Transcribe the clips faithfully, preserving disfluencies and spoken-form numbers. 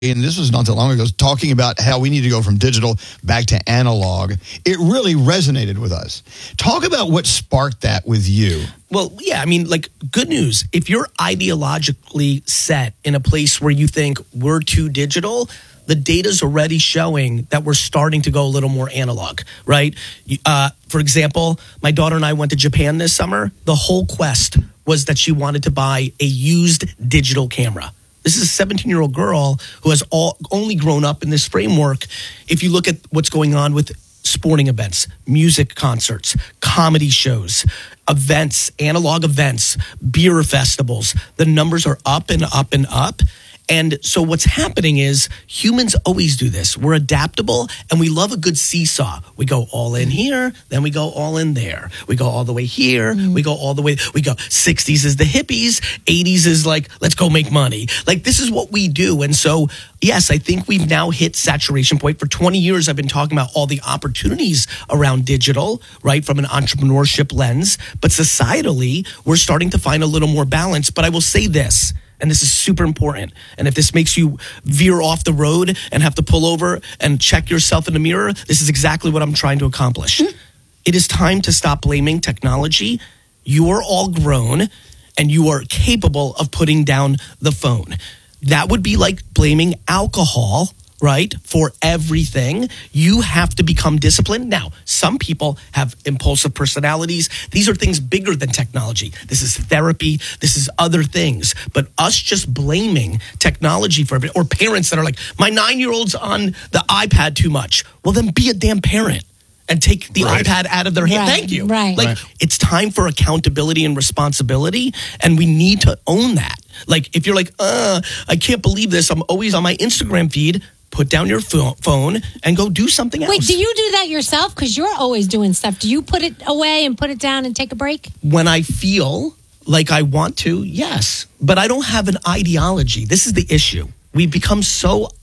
and this was not that long ago, talking about how we need to go from digital back to analog. It really resonated with us. Talk about what sparked that with you. Well, yeah, I mean, like, good news. If you're ideologically set in a place where you think we're too digital, the data's already showing that we're starting to go a little more analog, right? Uh, for example, my daughter and I went to Japan this summer. The whole quest was that she wanted to buy a used digital camera. This is a seventeen-year-old girl who has all, only grown up in this framework. If you look at what's going on with sporting events, music concerts, comedy shows, events, analog events, beer festivals, the numbers are up and up and up. And so what's happening is humans always do this. We're adaptable, and we love a good seesaw. We go all in here, then we go all in there. We go all the way here, mm. we go all the way. We go sixties is the hippies, eighties is like, let's go make money. Like, this is what we do. And so, yes, I think we've now hit saturation point. For twenty years, I've been talking about all the opportunities around digital, right, from an entrepreneurship lens. But societally, we're starting to find a little more balance. But I will say this, and this is super important. And if this makes you veer off the road and have to pull over and check yourself in the mirror, this is exactly what I'm trying to accomplish. Mm-hmm. It is time to stop blaming technology. You are all grown and you are capable of putting down the phone. That would be like blaming alcohol, right, for everything. You have to become disciplined. Now, some people have impulsive personalities. These are things bigger than technology. This is therapy. This is other things. But us just blaming technology for everything, or parents that are like, my nine-year-old's on the iPad too much. Well, then be a damn parent and take the right. iPad out of their hand. Right. Thank you. Right. Like, right. It's time for accountability and responsibility, and we need to own that. Like, if you're like, uh, I can't believe this, I'm always on my Instagram feed, put down your phone and go do something else. Wait, do you do that yourself? Because you're always doing stuff. Do you put it away and put it down and take a break? When I feel like I want to, yes. But I don't have an ideology. This is the issue. We've become so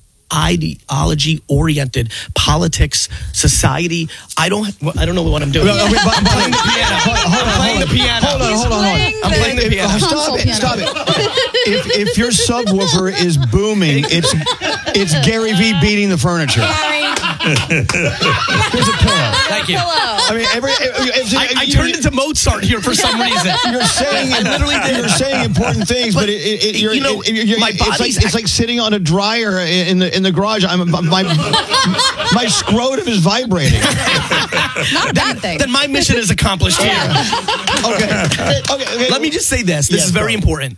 ideology-oriented. Politics, society. I don't I don't know what I'm doing. Well, wait, but, but, I'm playing the piano. Hold on, I'm playing the piano. Hold on, hold on, hold on. I'm playing the piano. Oh, stop it, stop it. If, if your subwoofer is booming, it's it's Gary Vee beating the furniture. Gary. Here's a pillow. Thank you. I mean, every, if, if, I, I you, turned into Mozart here for some reason. You're saying I literally did. You're saying important things, but, but it, it, you're, you know, it, you're, my it's like body's it's like sitting on a dryer in the in the garage. I'm my my scrotum is vibrating. Not a bad thing. Then my mission is accomplished here. okay. okay, okay. Let me just say this. This yes, is very bro. important.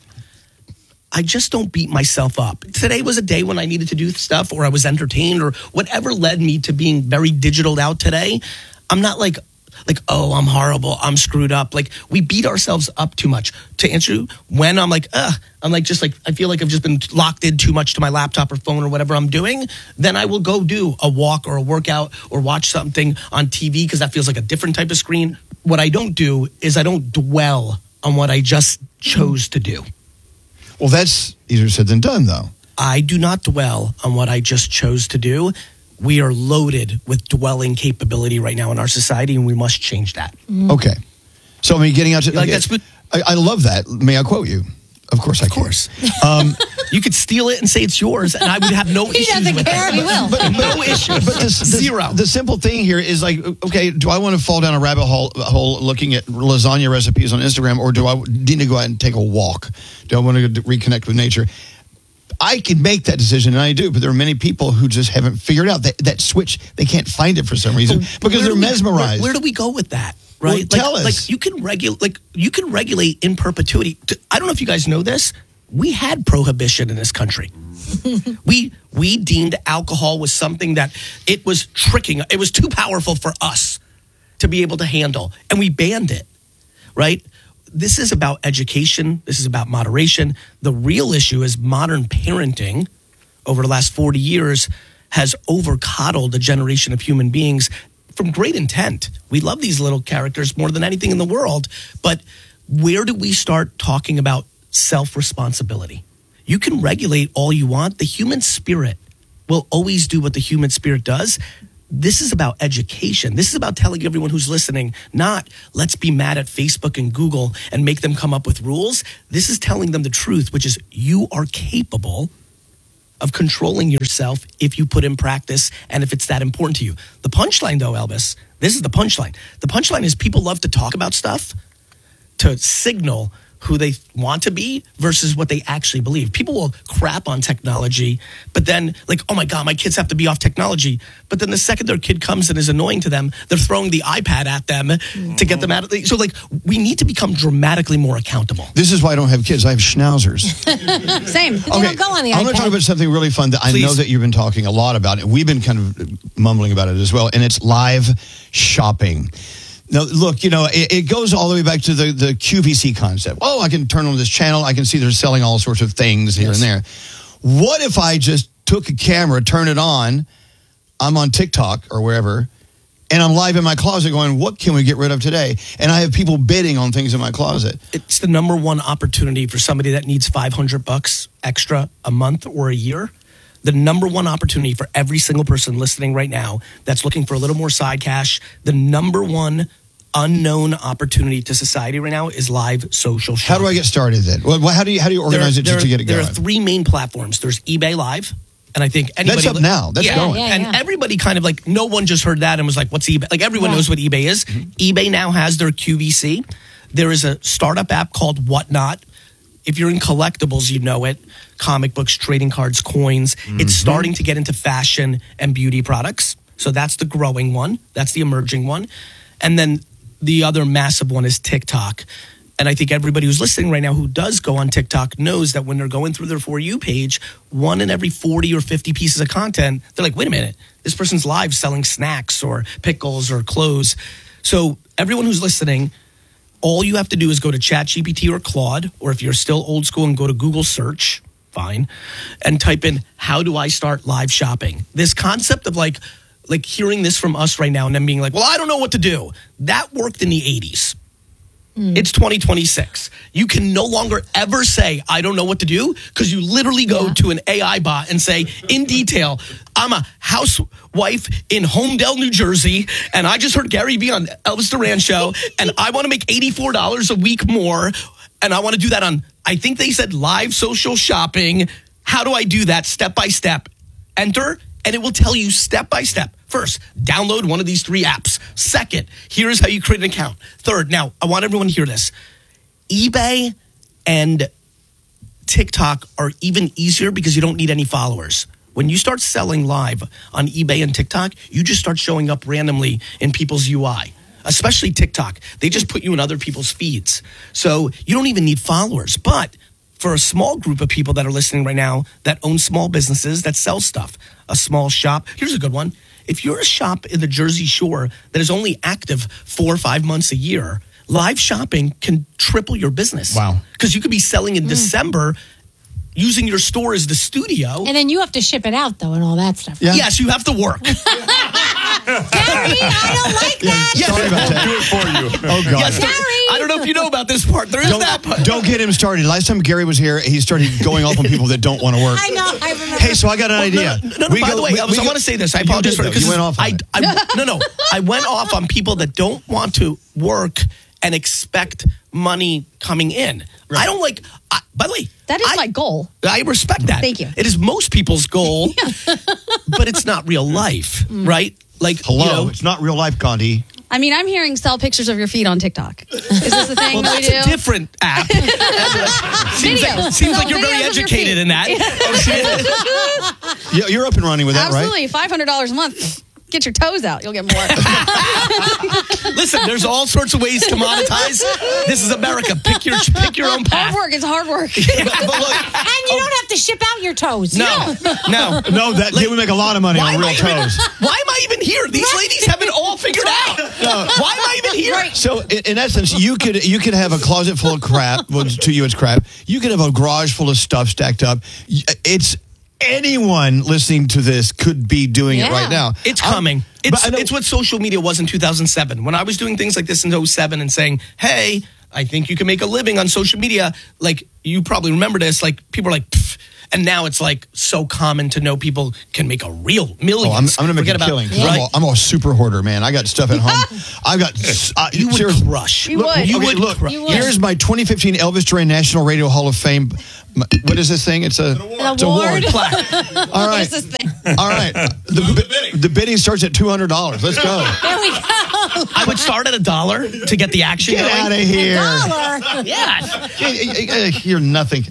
I just don't beat myself up. Today was a day when I needed to do stuff, or I was entertained, or whatever led me to being very digitaled out today. I'm not like, like, oh, I'm horrible, I'm screwed up. Like, we beat ourselves up too much. To answer you, when I'm like, ugh, I'm like, just like, I feel like I've just been locked in too much to my laptop or phone or whatever I'm doing, then I will go do a walk or a workout or watch something on T V, because that feels like a different type of screen. What I don't do is I don't dwell on what I just chose to do. Well, that's easier said than done, though. I do not dwell on what I just chose to do. We are loaded with dwelling capability right now in our society, and we must change that. Mm. Okay. So, I mean, getting out to... Like, okay, that's what, I, I love that. May I quote you? Of course I of can. course. Um, you could steal it and say it's yours, and I would have no he issues doesn't with care, that. he will. But, no issues. But this, this, Zero. The simple thing here is like, okay, do I want to fall down a rabbit hole, hole looking at lasagna recipes on Instagram, or do I need to go out and take a walk? Do I want to reconnect with nature? I can make that decision, and I do, but there are many people who just haven't figured out that, that switch. They can't find it for some reason because they're we, mesmerized. Where, where do we go with that? Right? Well, like, tell us. Like you can regulate. Like you can regulate in perpetuity. I don't know if you guys know this. We had prohibition in this country. we we deemed alcohol was something that it was tricking. It was too powerful for us to be able to handle, and we banned it. Right? This is about education. This is about moderation. The real issue is modern parenting over the last forty years has over-coddled a generation of human beings from great intent. We love these little characters more than anything in the world. But where do we start talking about self-responsibility? You can regulate all you want. The human spirit will always do what the human spirit does. This is about education. This is about telling everyone who's listening, not let's be mad at Facebook and Google and make them come up with rules. This is telling them the truth, which is you are capable of controlling yourself if you put in practice and if it's that important to you. The punchline, though, Elvis, this is the punchline. The punchline is people love to talk about stuff to signal who they want to be versus what they actually believe. People will crap on technology, but then like, oh my God, my kids have to be off technology. But then the second their kid comes and is annoying to them, they're throwing the iPad at them mm-hmm. to get them out of the, so like we need to become dramatically more accountable. This is why I don't have kids. I have schnauzers. Same. They okay, don't go on the I'm iPad. going to talk about something really fun that I Please. know that you've been talking a lot about. We've been kind of mumbling about it as well, and it's live shopping. Now, look, you know, it, it goes all the way back to the, the Q V C concept. Oh, I can turn on this channel. I can see they're selling all sorts of things here yes. and there. What if I just took a camera, turn it on, I'm on TikTok or wherever, and I'm live in my closet going, what can we get rid of today? And I have people bidding on things in my closet. It's the number one opportunity for somebody that needs five hundred bucks extra a month or a year. The number one opportunity for every single person listening right now that's looking for a little more side cash, the number one unknown opportunity to society right now is live social shopping. How do I get started then? Well, how do you how do you organize there, it there, to get it there going? There are three main platforms. There's eBay Live, and I think anybody that's up now. That's yeah, going. Yeah, and yeah. everybody kind of like no one just heard that and was like, "What's eBay?" Like everyone Yeah. knows what eBay is. Mm-hmm. eBay now has their Q V C. There is a startup app called Whatnot. If you're in collectibles, you know it. Comic books, trading cards, coins. Mm-hmm. It's starting to get into fashion and beauty products. So that's the growing one. That's the emerging one. And then the other massive one is TikTok. And I think everybody who's listening right now who does go on TikTok knows that when they're going through their For You page, one in every forty or fifty pieces of content, they're like, wait a minute, this person's live selling snacks or pickles or clothes. So everyone who's listening, all you have to do is go to ChatGPT or Claude, or if you're still old school and go to Google search, fine, and type in, how do I start live shopping? This concept of like, like hearing this from us right now and then being like, well, I don't know what to do. That worked in the eighties. Mm. It's twenty twenty-six. You can no longer ever say, I don't know what to do, because you literally go Yeah. to an A I bot and say, in detail, I'm a housewife in Homedale, New Jersey, and I just heard Gary Vee on Elvis Duran show, and I want to make eighty-four dollars a week more, and I want to do that on, I think they said live social shopping. How do I do that step by step? Enter, and it will tell you step by step. First, download one of these three apps. Second, here's how you create an account. Third, now, I want everyone to hear this. eBay and TikTok are even easier because you don't need any followers. When you start selling live on eBay and TikTok, you just start showing up randomly in people's U I, especially TikTok. They just put you in other people's feeds. So you don't even need followers. But for a small group of people that are listening right now that own small businesses that sell stuff, a small shop, here's a good one. If you're a shop in the Jersey Shore that is only active four or five months a year, live shopping can triple your business. Wow. Because you could be selling in mm. December using your store as the studio. And then you have to ship it out, though, and all that stuff. Yeah. Yes, you have to work. Gary, I don't like that. Yes. Sorry about that. Do it for you. Oh, God. Yes, there- Gary. I don't know if you know about this part. There is Don't, that part. don't get him started. Last time Gary was here, he started going off on people that don't want to work. I know. I remember. Hey, so I got an Well, idea. No, no, no, We by go- the way, we- Elvis, we I go- want to say this. I You apologize did, for though. it. 'cause You went off on I, it. I, no, no. I went off on people that don't want to work and expect money coming in. Right. I don't like, I, by the way. That is I, my goal. I respect that. Thank you. It is most people's goal, but it's not real life, right? Like, Hello, you know, it's not real life, Gandhi. I mean, I'm hearing sell pictures of your feet on TikTok. Is this the thing well, that that's we do? a different app. seems like, Videos. seems No, like you're very videos of your educated feet. in that. Yeah, you're up and running with that, right? Absolutely. five hundred dollars a month. Get your toes out. You'll get more. Listen, there's all sorts of ways to monetize. This is America. Pick your pick your own path. Hard work is hard work. But look, And you don't have to ship out your toes. no, no. No, that Like, they would make a lot of money why on am real I even- toes. Why am I even here? These ladies have it all figured out. Why am I even here? So, in, in essence, you could you could have a closet full of crap. Well, to you, it's crap. You could have a garage full of stuff stacked up. It's anyone listening to this could be doing it Yeah. right now. It's I'm- coming. It's, But I know- it's what social media was in two thousand seven. When I was doing things like this in oh seven and saying, hey, I think you can make a living on social media. Like, you probably remember this. Like, people are like, pfft. And now it's like so common to know people can make a real millions. Oh, I'm, I'm going to make Forget a about- killing. 'cause Right? I'm, a, I'm a super hoarder, man. I got stuff at home. I've got. Uh, You would seriously- crush. You Look, would. You okay, would look. crush. You would. Here's my twenty fifteen Elvis Duran National Radio Hall of Fame. m- What is this thing? It's a An it's a award. Plaque. All right, What is this thing? all right. The, bi- the bidding starts at two hundred dollars. Let's go. There we go. I would start at a dollar to get the action Get going. out of here. Dollar. Yeah. You're nothing.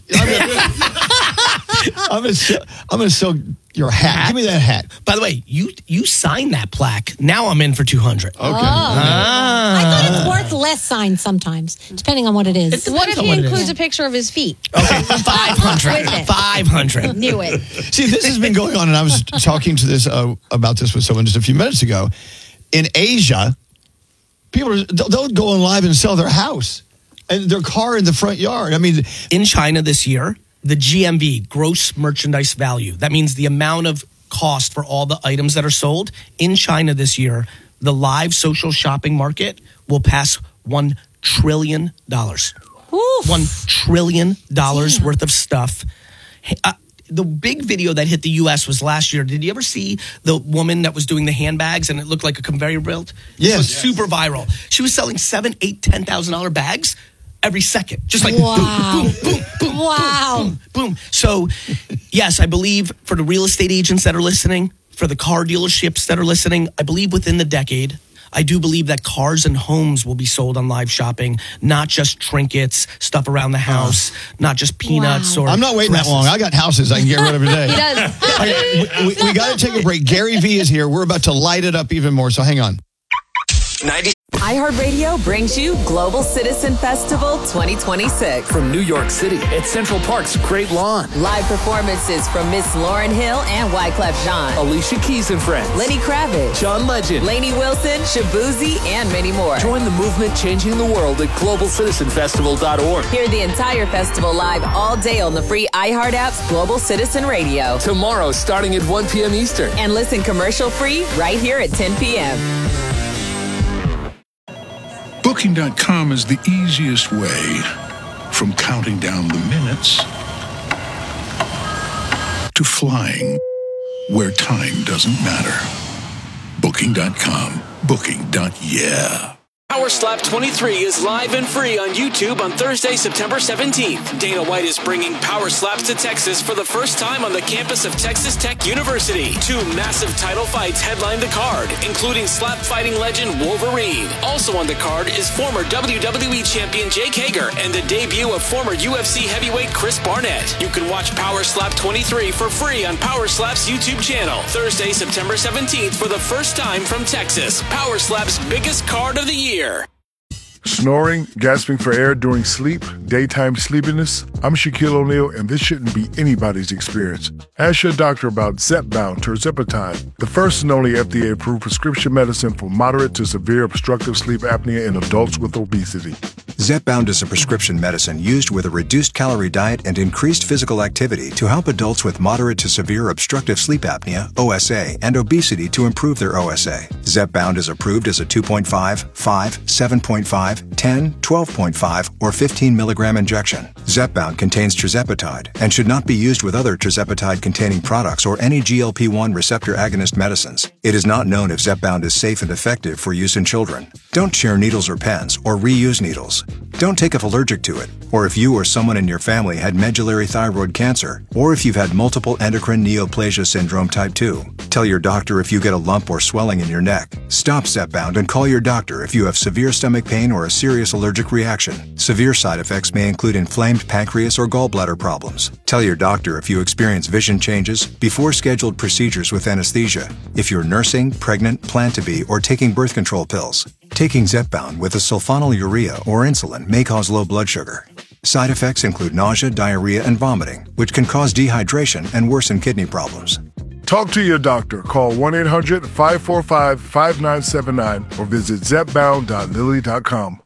I'm gonna sell, I'm gonna sell your hat. Give me that hat. By the way, you you signed that plaque. Now I'm in for two hundred. Okay. I thought it's worth less signs sometimes, depending on what it is. It's- What if on he what it includes is. a picture of his feet? Okay, five hundred. With it. five hundred. Knew it. See, this has been going on, and I was talking to this uh, about this with someone just a few minutes ago. In Asia, people are, they'll, they'll go on live and sell their house and their car in the front yard. I mean, In China this year, the G M V, gross merchandise value, that means the amount of cost for all the items that are sold. In China this year, the live social shopping market will pass one trillion dollars. Oof. one trillion dollars Damn. worth of stuff. Hey, uh, the big video that hit the U S was last year. Did you ever see the woman that was doing the handbags and it looked like a conveyor belt? Yes. It was super viral. She was selling seven, eight, ten thousand dollar bags every second, just like Wow. boom, boom, boom, boom, Wow. boom, boom. So, yes, I believe for the real estate agents that are listening, for the car dealerships that are listening, I believe within the decade, I do believe that cars and homes will be sold on live shopping, not just trinkets, stuff around the house, not just peanuts Wow. or. I'm not waiting that dresses. long. I got houses I can get rid of today. He does. Okay, we, we, we got to take a break. Gary Vee is here. We're about to light it up even more, so hang on. ninety iHeartRadio brings you Global Citizen Festival twenty twenty-six. from New York City at Central Park's Great Lawn. Live performances from Miss Lauryn Hill and Wyclef Jean, Alicia Keys and Friends. Lenny Kravitz, John Legend. Lainey Wilson, Shabuzi, and many more. Join the movement changing the world at global citizen festival dot org. Hear the entire festival live all day on the free iHeart app's Global Citizen Radio. Tomorrow starting at one p.m. Eastern. And listen commercial free right here at ten p.m. Booking dot com is the easiest way from counting down the minutes to flying where time doesn't matter. Booking dot com. Booking. Yeah. Power Slap twenty-three is live and free on YouTube on Thursday, September seventeenth. Dana White is bringing Power Slaps to Texas for the first time on the campus of Texas Tech University. Two massive title fights headline the card, including slap fighting legend Wolverine. Also on the card is former W W E champion Jake Hager and the debut of former U F C heavyweight Chris Barnett. You can watch Power Slap twenty-three for free on Power Slap's YouTube channel. Thursday, September seventeenth for the first time from Texas. Power Slap's biggest card of the year. Snoring, gasping for air during sleep, daytime sleepiness? I'm Shaquille O'Neal, and this shouldn't be anybody's experience. Ask your doctor about Zepbound tirzepatide, the first and only F D A-approved prescription medicine for moderate to severe obstructive sleep apnea in adults with obesity. Zepbound is a prescription medicine used with a reduced calorie diet and increased physical activity to help adults with moderate to severe obstructive sleep apnea, O S A, and obesity to improve their O S A. Zepbound is approved as a two point five, five, seven point five, ten, twelve point five, or fifteen milligram injection. Zepbound contains tirzepatide and should not be used with other tirzepatide-containing products or any G L P one receptor agonist medicines. It is not known if Zepbound is safe and effective for use in children. Don't share needles or pens or reuse needles. Don't take if allergic to it, or if you or someone in your family had medullary thyroid cancer, or if you've had multiple endocrine neoplasia syndrome type two. Tell your doctor if you get a lump or swelling in your neck. Stop Zepbound and call your doctor if you have severe stomach pain or a serious allergic reaction. Severe side effects may include inflamed pancreas or gallbladder problems. Tell your doctor if you experience vision changes before scheduled procedures with anesthesia, if you're nursing, pregnant, plan to be, or taking birth control pills. Taking Zepbound with a sulfonylurea or insulin may cause low blood sugar. Side effects include nausea, diarrhea, and vomiting, which can cause dehydration and worsen kidney problems. Talk to your doctor. Call one eight hundred, five four five, five nine seven nine or visit zepbound dot lilly dot com.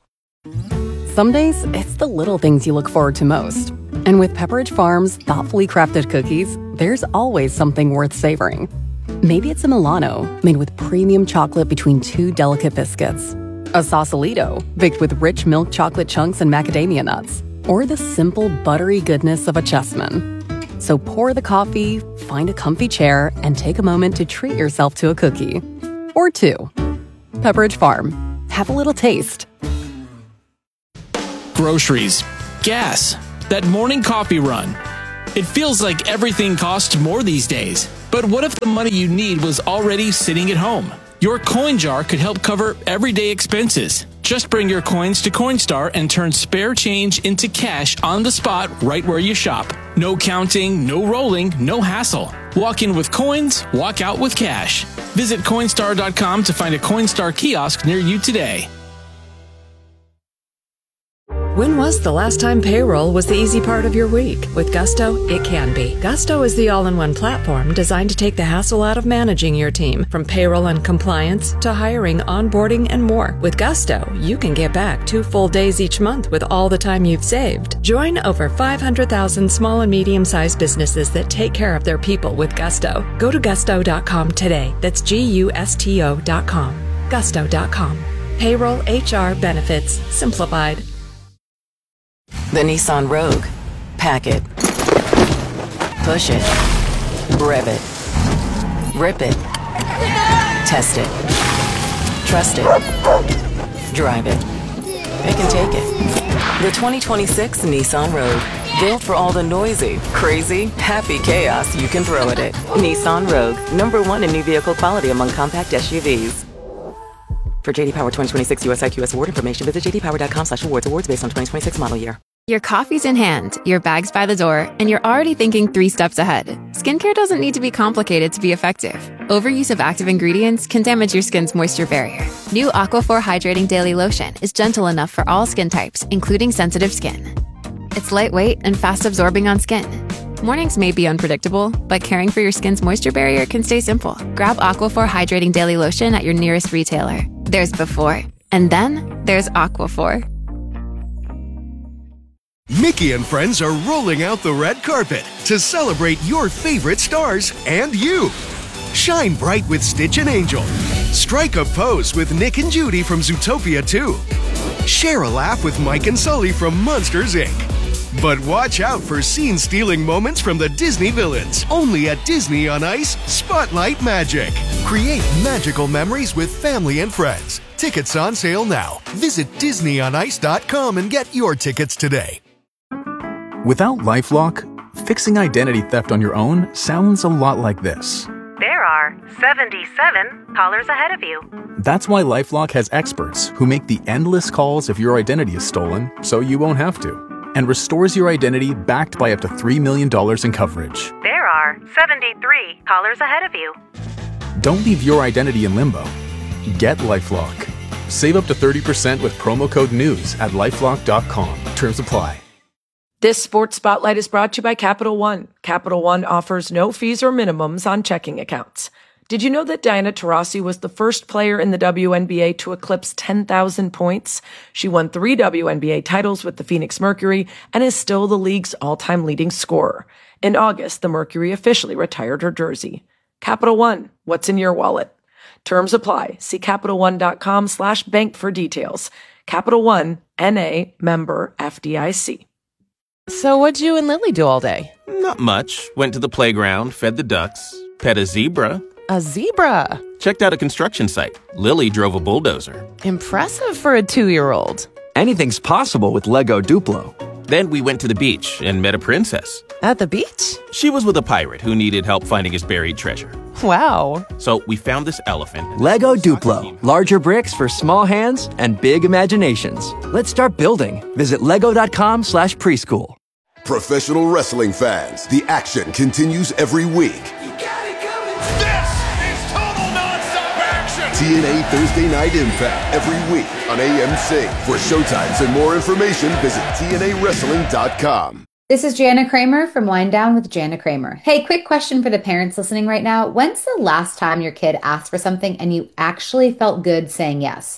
Some days, it's the little things you look forward to most. And with Pepperidge Farm's thoughtfully crafted cookies, there's always something worth savoring. Maybe it's a Milano, made with premium chocolate between two delicate biscuits. A Sausalito, baked with rich milk chocolate chunks and macadamia nuts. Or the simple, buttery goodness of a Chessman. So pour the coffee, find a comfy chair, and take a moment to treat yourself to a cookie. Or two. Pepperidge Farm. Have a little taste. Groceries, gas, that morning coffee run. It feels like everything costs more these days. But what if the money you need was already sitting at home? Your coin jar could help cover everyday expenses. Just bring your coins to Coinstar and turn spare change into cash on the spot right where you shop. No counting, no rolling, no hassle. Walk in with coins, walk out with cash. Visit Coinstar dot com to find a Coinstar kiosk near you today. When was the last time payroll was the easy part of your week? With Gusto, it can be. Gusto is the all-in-one platform designed to take the hassle out of managing your team, from payroll and compliance to hiring, onboarding, and more. With Gusto, you can get back two full days each month with all the time you've saved. Join over five hundred thousand small and medium-sized businesses that take care of their people with Gusto. Go to gusto dot com today. That's G U S T O dot com. gusto dot com. Payroll, H R, benefits, simplified. The Nissan Rogue. Pack it. Push it. Rev it. Rip it. Test it. Trust it. Drive it. It can take it. The twenty twenty-six Nissan Rogue. Built for all the noisy, crazy, happy chaos you can throw at it. Nissan Rogue. Number one in new vehicle quality among compact S U Vs. For J D Power twenty twenty-six U S I Q S award information, visit j d power dot com slash awards. Awards based on twenty twenty-six model year. Your coffee's in hand, your bag's by the door, and you're already thinking three steps ahead. Skincare doesn't need to be complicated to be effective. Overuse of active ingredients can damage your skin's moisture barrier. New Aquaphor Hydrating Daily Lotion is gentle enough for all skin types, including sensitive skin. It's lightweight and fast-absorbing on skin. Mornings may be unpredictable, but caring for your skin's moisture barrier can stay simple. Grab Aquaphor Hydrating Daily Lotion at your nearest retailer. There's before, and then there's Aquaphor. Mickey and friends are rolling out the red carpet to celebrate your favorite stars and you. Shine bright with Stitch and Angel. Strike a pose with Nick and Judy from Zootopia two. Share a laugh with Mike and Sully from Monsters, Incorporated. But watch out for scene-stealing moments from the Disney villains. Only at Disney on Ice Spotlight Magic. Create magical memories with family and friends. Tickets on sale now. Visit disney on ice dot com and get your tickets today. Without LifeLock, fixing identity theft on your own sounds a lot like this. There are seventy-seven callers ahead of you. That's why LifeLock has experts who make the endless calls if your identity is stolen so you won't have to, and restores your identity backed by up to three million dollars in coverage. There are seventy-three callers ahead of you. Don't leave your identity in limbo. Get LifeLock. Save up to thirty percent with promo code NEWS at lifelock dot com. Terms apply. This Sports Spotlight is brought to you by Capital One. Capital One offers no fees or minimums on checking accounts. Did you know that Diana Taurasi was the first player in the W N B A to eclipse ten thousand points? She won three W N B A titles with the Phoenix Mercury and is still the league's all-time leading scorer. In August, the Mercury officially retired her jersey. Capital One, what's in your wallet? Terms apply. See Capital One dot com slash bank for details. Capital One, N A, member F D I C. So what'd you and Lily do all day? Not much. Went to the playground, fed the ducks, pet a zebra. A zebra? Checked out a construction site. Lily drove a bulldozer. Impressive for a two-year-old. Anything's possible with Lego Duplo. Then we went to the beach and met a princess. At the beach? She was with a pirate who needed help finding his buried treasure. Wow. So we found this elephant. Lego Duplo. Larger bricks for small hands and big imaginations. Let's start building. Visit lego dot com slash preschool. Professional wrestling fans, the action continues every week. T N A Thursday Night Impact every week on A M C. For showtimes and more information, visit T N A wrestling dot com. This is Jana Kramer from Wind Down with Jana Kramer. Hey, quick question for the parents listening right now. When's the last time your kid asked for something and you actually felt good saying yes?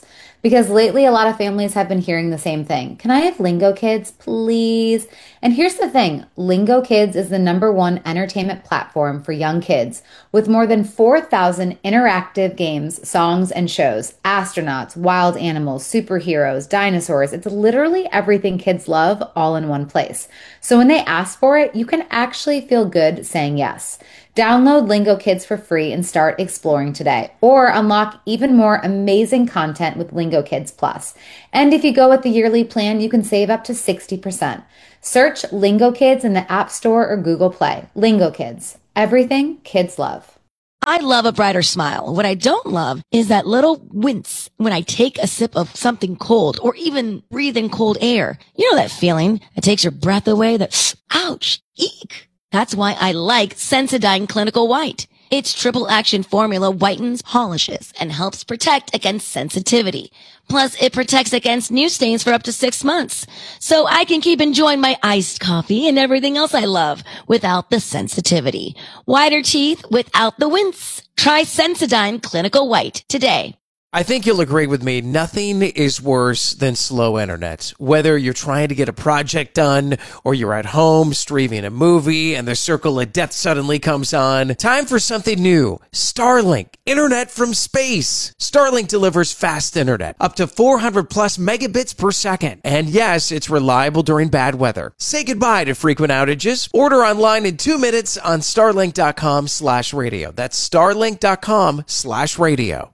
Because lately, a lot of families have been hearing the same thing. Can I have Lingo Kids, please? And here's the thing. Lingo Kids is the number one entertainment platform for young kids with more than four thousand interactive games, songs, and shows. Astronauts, wild animals, superheroes, dinosaurs. It's literally everything kids love all in one place. So when they ask for it, you can actually feel good saying yes. Download Lingo Kids for free and start exploring today, or unlock even more amazing content with Lingo Kids Plus. And if you go with the yearly plan, you can save up to sixty percent. Search Lingo Kids in the App Store or Google Play. Lingo Kids, everything kids love. I love a brighter smile. What I don't love is that little wince when I take a sip of something cold or even breathe in cold air. You know that feeling that takes your breath away, that ouch, eek. That's why I like Sensodyne Clinical White. Its triple action formula whitens, polishes, and helps protect against sensitivity. Plus, it protects against new stains for up to six months. So I can keep enjoying my iced coffee and everything else I love without the sensitivity. Whiter teeth without the wince. Try Sensodyne Clinical White today. I think you'll agree with me. Nothing is worse than slow internet. Whether you're trying to get a project done or you're at home streaming a movie and the circle of death suddenly comes on. Time for something new. Starlink. Internet from space. Starlink delivers fast internet. Up to four hundred plus megabits per second. And yes, it's reliable during bad weather. Say goodbye to frequent outages. Order online in two minutes on starlink.com slash radio. That's starlink.com slash radio.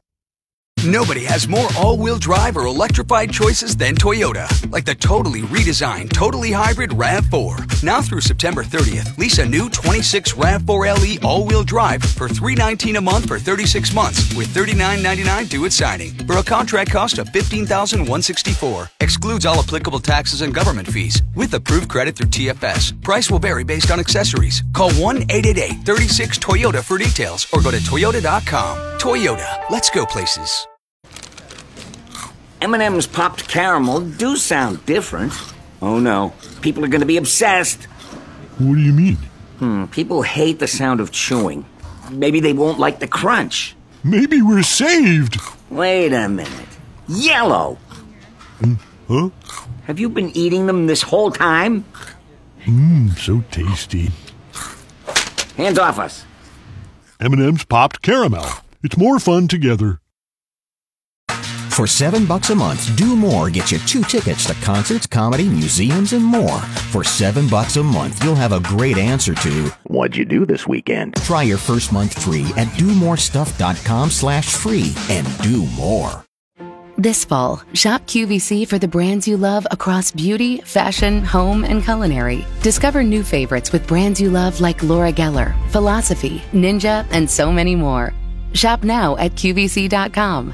Nobody has more all-wheel drive or electrified choices than Toyota. Like the totally redesigned, totally hybrid RAV four. Now through September thirtieth, lease a new twenty-six RAV four L E all-wheel drive for three hundred nineteen dollars a month for thirty-six months with thirty-nine ninety-nine due at signing for a contract cost of fifteen thousand one hundred sixty-four dollars. Excludes all applicable taxes and government fees with approved credit through T F S. Price will vary based on accessories. Call one eight eight eight, three six, Toyota for details or go to toyota dot com. Toyota, let's go places. M and M's popped caramel do sound different. Oh no, people are going to be obsessed. What do you mean? Hmm, people hate the sound of chewing. Maybe they won't like the crunch. Maybe we're saved. Wait a minute. Yellow! Mm, huh? Have you been eating them this whole time? Mmm, so tasty. Hands off us. M and M's popped caramel. It's more fun together. For seven bucks a month, Do More gets you two tickets to concerts, comedy, museums, and more. For seven bucks a month, you'll have a great answer to what'd you do this weekend? Try your first month free at domorestuff.com slash free and do more. This fall, shop Q V C for the brands you love across beauty, fashion, home, and culinary. Discover new favorites with brands you love like Laura Geller, Philosophy, Ninja, and so many more. Shop now at Q V C dot com.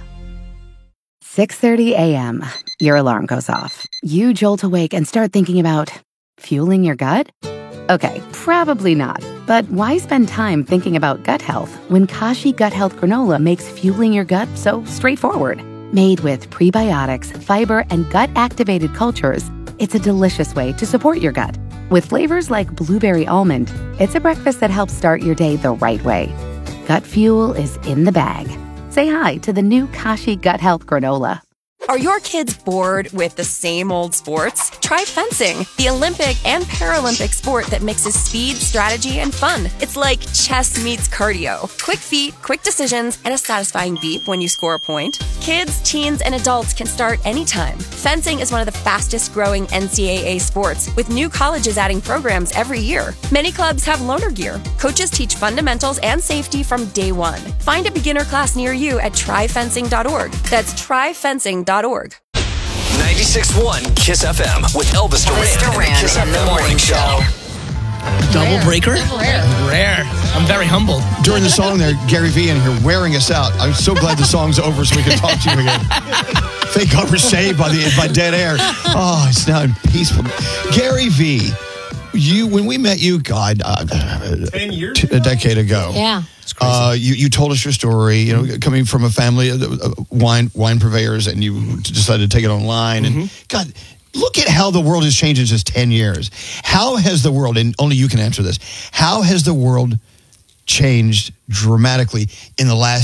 six thirty a.m. Your alarm goes off. You jolt awake and start thinking about fueling your gut? Okay, probably not. But why spend time thinking about gut health when Kashi Gut Health Granola makes fueling your gut so straightforward? Made with prebiotics, fiber, and gut-activated cultures, it's a delicious way to support your gut. With flavors like blueberry almond, it's a breakfast that helps start your day the right way. Gut fuel is in the bag. Say hi to the new Kashi Gut Health Granola. Are your kids bored with the same old sports? Try fencing, the Olympic and Paralympic sport that mixes speed, strategy, and fun. It's like chess meets cardio. Quick feet, quick decisions, and a satisfying beep when you score a point. Kids, teens, and adults can start anytime. Fencing is one of the fastest growing N C double A sports, with new colleges adding programs every year. Many clubs have loaner gear. Coaches teach fundamentals and safety from day one. Find a beginner class near you at try fencing dot org. That's try fencing dot org. ninety-six point one Kiss F M with Elvis Duran, Elvis Duran and the Kiss in F the M Morning Show. Double breaker? Rare. Rare. I'm very humbled. During the song there, Gary Vee in here wearing us out. I'm so glad the song's over so we can talk to you again. Thank God we're saved by the by dead air. Oh, it's now peaceful. Gary Vee, you when we met you, God, uh, ten years, a decade ago. Yeah. Uh, you you told us your story. You know, coming from a family of uh, wine wine purveyors, and you decided to take it online. Mm-hmm. And God, look at how the world has changed in just ten years. How has the world, and only you can answer this, how has the world changed dramatically in the last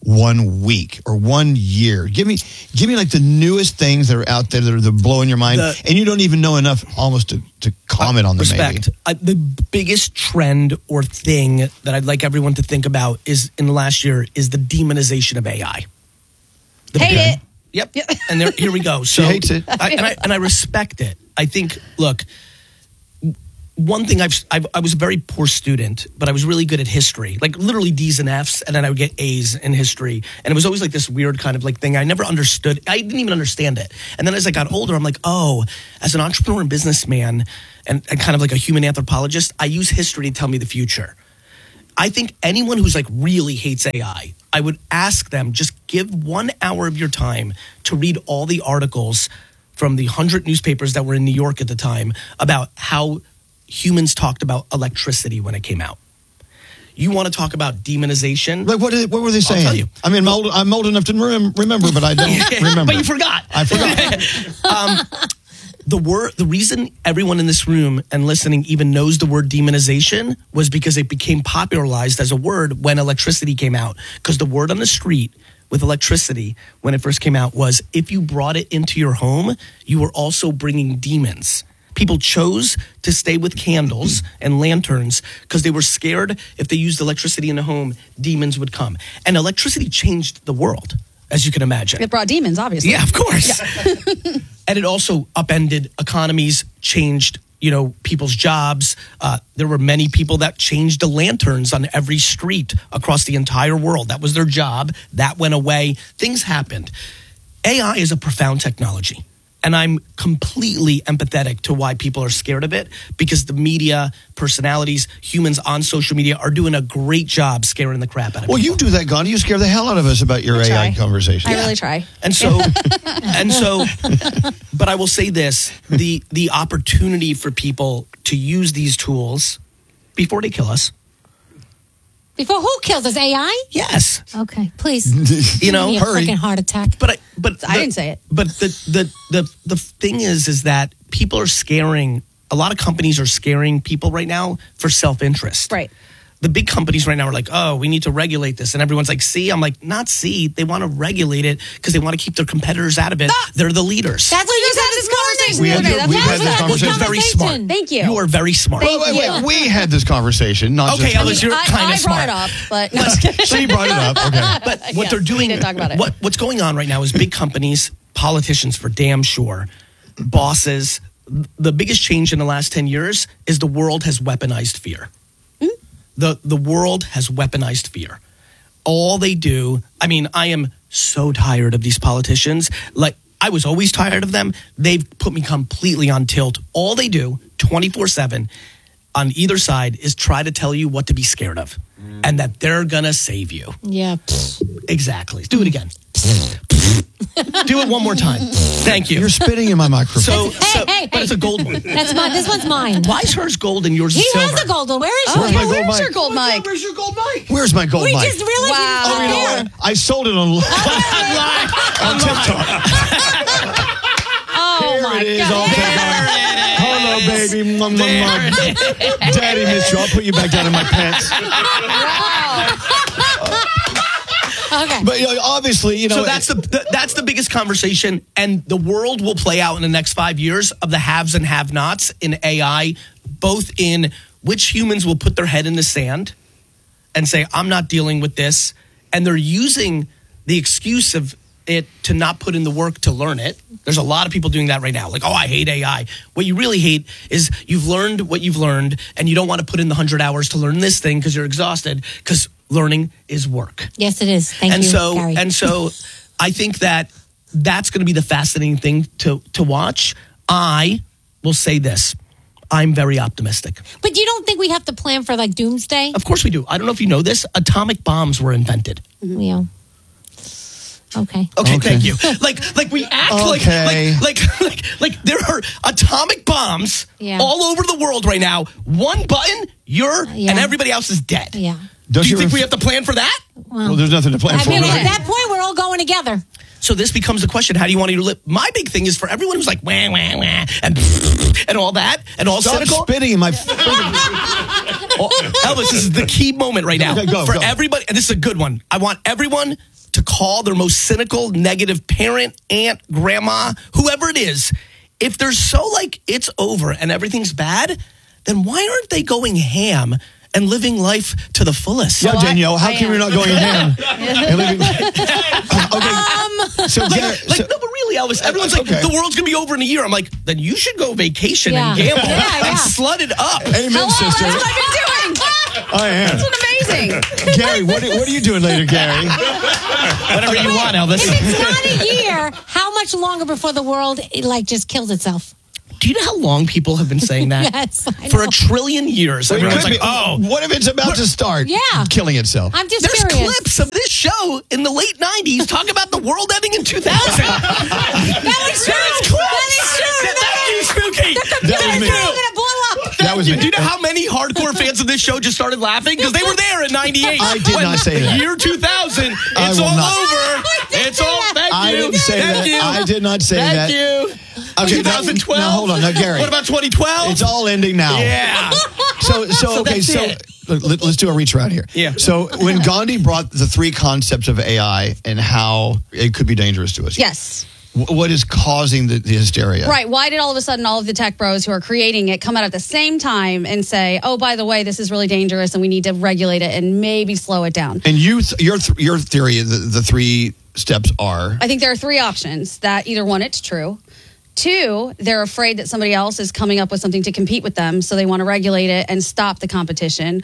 one week or one year? Give me, give me like the newest things that are out there that are, that are blowing your mind, The- and you don't even know enough almost to, to comment on them. Respect. Maybe. Uh, the biggest trend or thing that I'd like everyone to think about is in the last year is the demonization of A I. The Hate big- it. Yep. And there, here we go. So She hates it. I, and I and I respect it. I think. Look, one thing I've, I've I was a very poor student, but I was really good at history, like literally D's and F's, and then I would get A's in history, and it was always like this weird kind of like thing. I never understood. I didn't even understand it. And then as I got older, I'm like, oh, as an entrepreneur and businessman, and, and kind of like a human anthropologist, I use history to tell me the future. I think anyone who's like really hates A I, I would ask them, just give one hour of your time to read all the articles from the hundred newspapers that were in New York at the time about how humans talked about electricity when it came out. You want to talk about demonization? Like what? Did, what were they saying? I'll tell you. I mean, I'm old, I'm old enough to rem- remember, but I don't remember. But you forgot. I forgot. um, the word, the reason everyone in this room and listening even knows the word demonization was because it became popularized as a word when electricity came out. Because the word on the street with electricity when it first came out was if you brought it into your home, you were also bringing demons. People chose to stay with candles and lanterns because they were scared if they used electricity in the home, demons would come. And electricity changed the world, as you can imagine. It brought demons, obviously. Yeah, of course. And it also upended economies, changed, you know, people's jobs. Uh, there were many people that changed the lanterns on every street across the entire world. That was their job. That went away. Things happened. A I is a profound technology. And I'm completely empathetic to why people are scared of it because the media, personalities, humans on social media are doing a great job scaring the crap out of Well, people. you do that, Gandhi. You scare the hell out of us about your I A I try. conversation. I really try. And so, and so, but I will say this, the the opportunity for people to use these tools before they kill us. Before who kills us? A I? Yes. Okay, please. You know, Give me a hurry. freaking heart attack. But I, but I the- didn't say it. But the, the the the thing is, is that people are scaring. A lot of companies are scaring people right now for self-interest. Right. The big companies right now are like, oh, we need to regulate this. And everyone's like, see? I'm like, not see. They want to regulate it because they want to keep their competitors out of it. They're the leaders. That's what you had this conversation. We had Okay, to- that's we what had you this had conversation. You're very smart. Thank you. You are very smart. Wait, wait, wait. We had this conversation. Not Okay, just Elvis, you're I, kind I of smart. brought it up, but no, So you brought it up. Okay. But what Yeah, they're doing, we didn't talk about it. What, what's going on right now is big companies, politicians for damn sure, bosses. The biggest change in the last ten years is the world has weaponized fear. The the world has weaponized fear. All they do, I mean, I am so tired of these politicians. Like, I was always tired of them. They've put me completely on tilt. All they do, twenty-four seven, on either side, is try to tell you what to be scared of. And that they're going to save you. Yeah. Exactly. Do it again. Do it one more time. Thank you. You're spitting in my microphone. So, Hey, so hey, but hey. it's a gold one. That's my. This one's mine. Why is hers gold and yours He is silver? has a gold one. Where is Oh, yours? my yeah, gold where's mic? your gold mic? Where's your gold mic? Where's my gold We mic? just realized Wow. you Oh, you know didn't what? I sold it on, on TikTok. Oh Here my it is. god. I'll take it. Hello, baby. Mwah, mwah, mwah. Daddy missed you. I'll put you back down in my pants. Okay. But you know, obviously, you know. So that's the, the that's the biggest conversation, and the world will play out in the next five years of the haves and have-nots in A I, both in which humans will put their head in the sand and say, "I'm not dealing with this," and they're using the excuse of it to not put in the work to learn it. There's a lot of people doing that right now. Like, oh, I hate A I. What you really hate is you've learned what you've learned, and you don't want to put in the hundred hours to learn this thing because you're exhausted. Because learning is work. Yes, it is. Thank and you, so Gary. and so I think that that's going to be the fascinating thing to to watch. I will say this. I'm very optimistic. But you don't think we have to plan for like doomsday? Of course we do. I don't know if you know this. Atomic bombs were invented. Yeah. Okay. Okay, Okay. thank you. Like like we act Okay. like, like like like like there are atomic bombs Yeah. all over the world right now. One button, you're Yeah. and everybody else is dead. Yeah. Don't Do you you think ref- we have to plan for that? Well, there's nothing to plan I for. mean, really. at that point, we're all going together. So this becomes the question: how do you want to live? My big thing is for everyone who's like wah wah wah and and all that and all Stop cynical. spitting in my. Oh, Elvis, this is the key moment right now Okay, go, for go. everybody. And this is a good one. I want everyone to call their most cynical, negative parent, aunt, grandma, whoever it is. If they're so like it's over and everything's bad, then why aren't they going ham and living life to the fullest? Yeah, Danielle, how come you're not going ham? And living- okay. Um, So, like, Gar- like so- no, but really, Elvis, everyone's like, Okay. the world's going to be over in a year. I'm like, then you should go vacation Yeah. and gamble Yeah, yeah. and slut it up. Amen, Hello, sister. that's what I've been doing. I am. That's what amazing. Gary, what, what are you doing later, Gary? Whatever you want, Elvis. If it's not a year, how much longer before the world like just kills itself? Do you know how long people have been saying that? Yes, I For know. a trillion years. Well, it Everyone's could like, be- oh. what if it's about to start Yeah. killing itself? I'm just There's curious. clips of this show in the late nineties talk about the world ending in two thousand. That is true. There's clips. That is true. Thank you, Spooky. That was me. We're gonna blow up. That was you, me. do you know how many hardcore fans of this show just started laughing? Because they were there in ninety-eight. I did When not say that. Year two thousand. I It's will all not. over. It's all. Thank I you. didn't say Thank that. You. I did not say Thank that. you. Okay, now- twenty twelve. now hold on. Now, Gary. What about twenty twelve? It's all ending now. Yeah. So, so, So okay, that's so it. let, us do a reach around here. Yeah. So when Gandhi brought the three concepts of A I and how it could be dangerous to us, Yes. wh- what is causing the, the hysteria? Right. Why did all of a sudden all of the tech bros who are creating it come out at the same time and say, oh, by the way, this is really dangerous and we need to regulate it and maybe slow it down? And you, th- your th- your theory, the, the three steps are. I think there are three options that either one, it's true. Two, they're afraid that somebody else is coming up with something to compete with them, so they want to regulate it and stop the competition.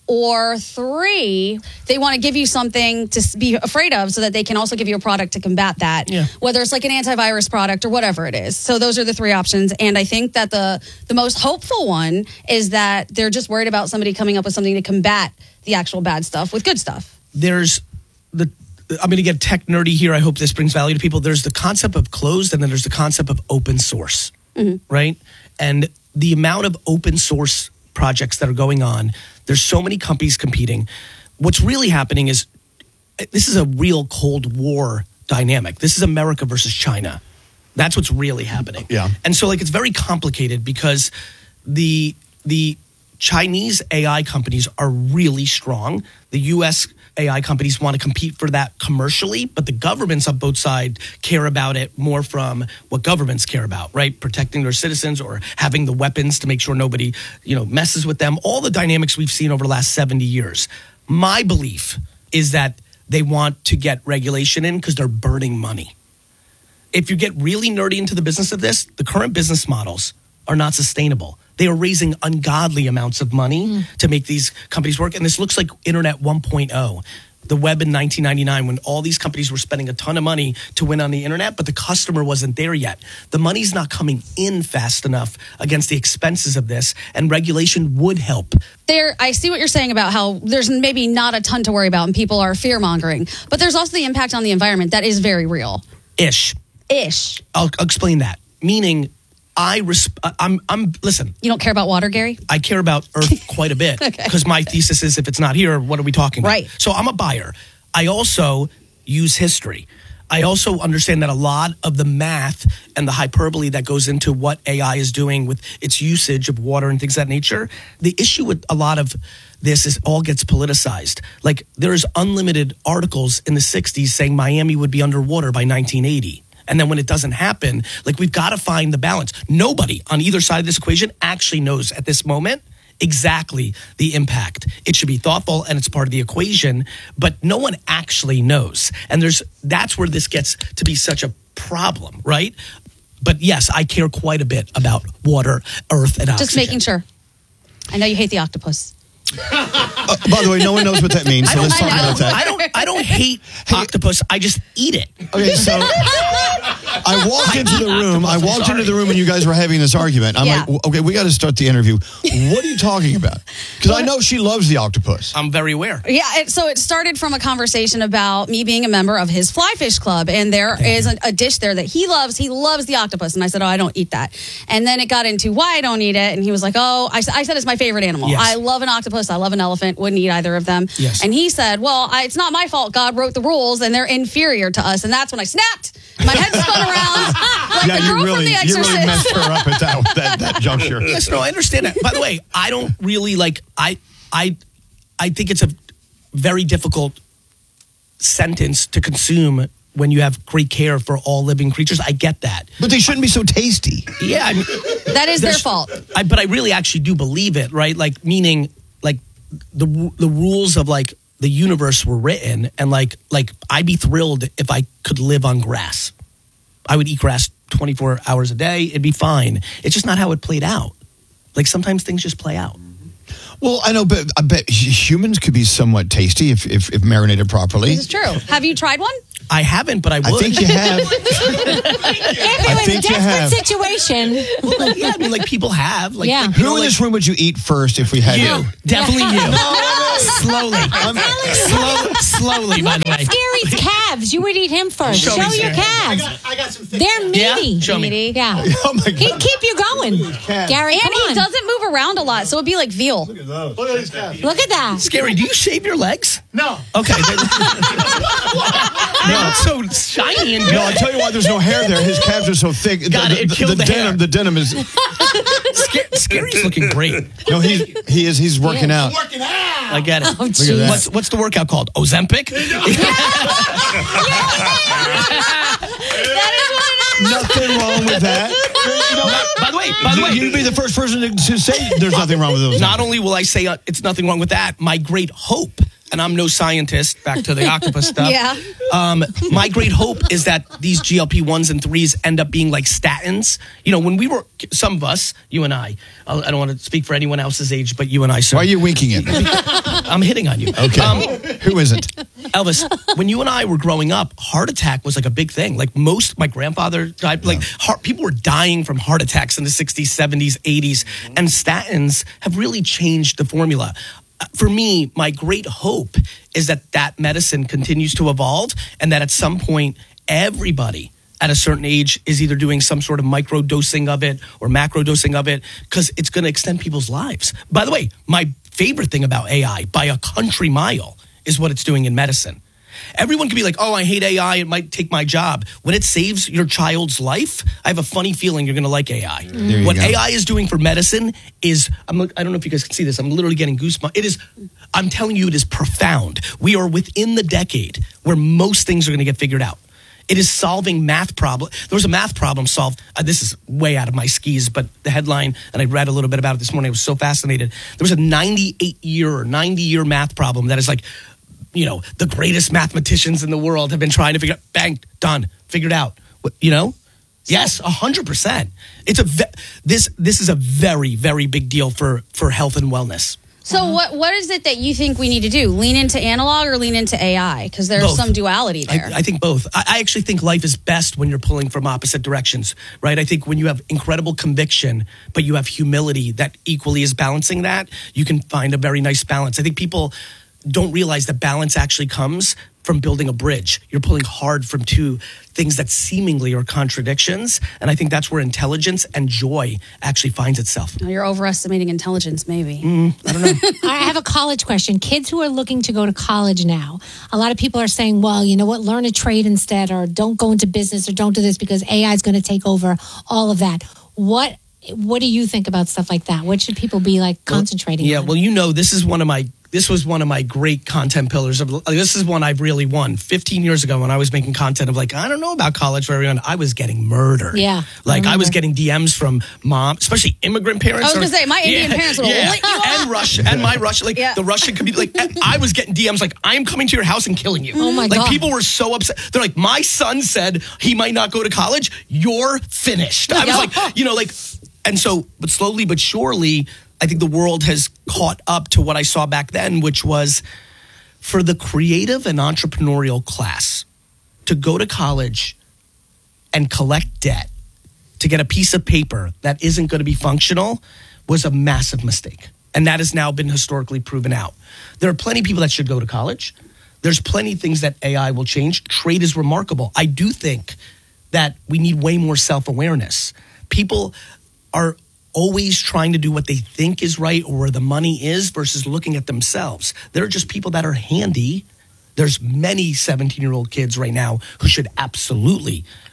Or three, they want to give you something to s- be afraid of so that they can also give you a product to combat that, Yeah. whether it's like an antivirus product or whatever it is. So those are the three options. And I think that the, the most hopeful one is that they're just worried about somebody coming up with something to combat the actual bad stuff with good stuff. There's the. I'm going to get tech nerdy here. I hope this brings value to people. There's the concept of closed, and then there's the concept of open source, right? And the amount of open source projects that are going on, there's so many companies competing. What's really happening is this is a real Cold War dynamic. This is America versus China. That's what's really happening. Yeah. And so, like, it's very complicated because the the Chinese A I companies are really strong. The U S A I companies want to compete for that commercially, but the governments on both sides care about it more from what governments care about, right? Protecting their citizens or having the weapons to make sure nobody, you know, messes with them. All the dynamics we've seen over the last seventy years. My belief is that they want to get regulation in because they're burning money. If you get really nerdy into the business of this, the current business models are not sustainable. They are raising ungodly amounts of money mm. to make these companies work. And this looks like Internet one point oh. The web in nineteen ninety-nine, when all these companies were spending a ton of money to win on the internet, but the customer wasn't there yet. The money's not coming in fast enough against the expenses of this, and regulation would help. There, I see what you're saying about how there's maybe not a ton to worry about and people are fear mongering, but there's also the impact on the environment that is very real. Ish. Ish. I'll, I'll explain that. Meaning, I resp- I'm I'm listen. You don't care about water, Gary? I care about Earth quite a bit because Okay. my thesis is if it's not here, what are we talking about? Right. So I'm a buyer. I also use history. I also understand that a lot of the math and the hyperbole that goes into what A I is doing with its usage of water and things of that nature. The issue with a lot of this is all gets politicized. Like there's unlimited articles in the sixties saying Miami would be underwater by nineteen eighty. And then when it doesn't happen, like we've got to find the balance. Nobody on either side of this equation actually knows at this moment exactly the impact. It should be thoughtful and it's part of the equation, but no one actually knows. And there's that's where this gets to be such a problem, right? But yes, I care quite a bit about water, earth, and oxygen. Just making sure. I know you hate the octopus. Uh, by the way, no one knows what that means, so let's talk about that. I don't. I don't hate octopus. I just eat it. Okay, so I walked into the room. I walked into the room and you guys were having this argument. I'm Yeah. like, okay, we got to start the interview. What are you talking about? Because I know she loves the octopus. I'm very aware. Yeah, it, so it started from a conversation about me being a member of his fly fish club, and there is a, a dish there that he loves. He loves the octopus, and I said, "Oh, I don't eat that." And then it got into why I don't eat it, and he was like, "Oh, I, s- I said it's my favorite animal. Yes. I love an octopus. I love an elephant. Wouldn't eat either of them." Yes. And he said, "Well, I, it's not my fault. God wrote the rules, and they're inferior to us." And that's when I snapped. My head spun around like yeah, the you girl really, from The you Exorcist. really messed her up at that that, that juncture. Yes, no, I understand that. By the way, I don't really like. I I I think it's a very difficult sentence to consume when you have great care for all living creatures. I get that. But they shouldn't be so tasty. Yeah. I mean, that is their there's- fault. I, but I really actually do believe it, right? Like, meaning, like, the the rules of, like, the universe were written, and, like, like I'd be thrilled if I could live on grass. I would eat grass twenty-four hours a day. It'd be fine. It's just not how it played out. Like, sometimes things just play out. Well, I know, but I bet humans could be somewhat tasty if, if, if marinated properly. This is true. Have you tried one? I haven't, but I would. I think you have. If it I was a think you have. desperate situation. Well, yeah, I mean, like, people have. Like, Yeah. like, Who you know, in like, this room would you eat first if we had you? Definitely you. Slowly. I'm telling you. Slow, slowly, by Look the way. at Scary's calves. You would eat him first. Show Show, me, your Scary. calves. I got, I got some thick They're Yeah? meaty. Show me. Meaty. Yeah. Oh, my God. He'd keep you going. Gary, And come he on. doesn't move around a lot, so it'd be like veal. Look at those. Look at these calves. Look at that. Scary, do you shave your legs? No. Okay. No, it's so shiny and good. No, I'll tell you why there's no hair there. His calves are so thick. Got the, it. It the, killed the the denim, hair. the denim is. Scar- Scary's looking great. No, he he is. He's working out. I get it. Oh, Look at that. What's what's the workout called? Ozempic? Nothing wrong with that. You know, By the way, by the way, you'd be the first person to, to say there's nothing wrong with those. not only will I say uh, it's nothing wrong with that, my great hope, and I'm no scientist, back to the octopus stuff. Yeah. Um, my great hope is that these G L P ones and threes end up being like statins. You know, when we were, some of us, you and I, I don't want to speak for anyone else's age, but you and I, sir. Why are you winking at me? I'm hitting on you. Okay. Um, Who isn't? Elvis, when you and I were growing up, heart attack was like a big thing. Like most, my grandfather died, like heart, people were dying from heart attacks in the sixties, seventies, eighties, and statins have really changed the formula. Uh, For me, my great hope is that that medicine continues to evolve and that at some point, everybody at a certain age is either doing some sort of micro dosing of it or macro dosing of it because it's going to extend people's lives. By the way, my favorite thing about A I by a country mile is what it's doing in medicine. Everyone can be like, oh, I hate A I. It might take my job. When it saves your child's life, I have a funny feeling you're going to like A I. There you What go. A I is doing for medicine is, I'm, I don't know if you guys can see this. I'm literally getting goosebumps. It is, I'm telling you, it is profound. We are within the decade where most things are going to get figured out. It is solving math problem. There was a math problem solved. Uh, this is way out of my skis, but the headline, and I read a little bit about it this morning. I was so fascinated. There was a ninety-eight year or ninety year math problem that is like, you know, the greatest mathematicians in the world have been trying to figure out. Bang, done, figured out. What, you know? Yes, a hundred percent. It's a ve- this this is a very very big deal for for health and wellness. So what what is it that you think we need to do? Lean into analog or lean into A I? Because there's Both. some duality there. I, I think both. I, I actually think life is best when you're pulling from opposite directions, right? I think when you have incredible conviction, but you have humility that equally is balancing that, you can find a very nice balance. I think people don't realize that balance actually comes from building a bridge. You're pulling hard from two things that seemingly are contradictions. And I think that's where intelligence and joy actually finds itself. Oh, you're overestimating intelligence, maybe. Mm, I don't know. I have a college question. Kids who are looking to go to college now, a lot of people are saying, well, you know what, learn a trade instead, or don't go into business, or don't do this because A I is going to take over all of that. What what do you think about stuff like that? What should people be like concentrating Yeah, on? well, you know, this is one of my this was one of my great content pillars of this is one I've really won. fifteen years ago when I was making content of like, I don't know about college for everyone, I was getting murdered. Yeah. Like I, I was remember. getting D Ms from mom, especially immigrant parents. I was or- gonna say, my Indian parents would yeah, lit you up. and Russia and my Russia, like Yeah. the Russian community, like I was getting D Ms like, I am coming to your house and killing you. Oh, my like God. people were so upset. They're like, my son said he might not go to college. You're finished. I was Yeah. like, you know, like, and so, but slowly but surely, I think the world has caught up to what I saw back then, which was for the creative and entrepreneurial class to go to college and collect debt to get a piece of paper that isn't going to be functional was a massive mistake. And that has now been historically proven out. There are plenty of people that should go to college. There's plenty of things that A I will change. Trade is remarkable. I do think that we need way more self-awareness. People are always trying to do what they think is right or where the money is versus looking at themselves. There are just people that are handy. There's many seventeen-year-old kids right now who should absolutely